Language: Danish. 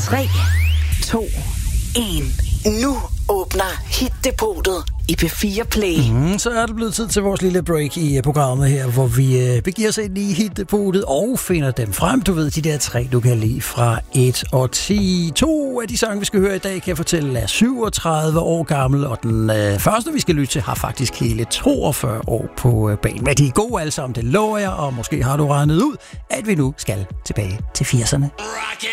3, 2, 1. Nu åbner Hit-depotet i P4 Play. Så er det blevet tid til vores lille break i programmet her, hvor vi begiver os ind i Hit-depotet og finder dem frem. Du ved, de der 3, du kan lide fra 1 og 10. 2 af de sange, vi skal høre i dag, kan jeg fortælle, er 37 år gammel, og den første, vi skal lytte til, har faktisk hele 42 år på banen. Men de er gode alle sammen, det lover jeg, og måske har du regnet ud, at vi nu skal tilbage til 80'erne.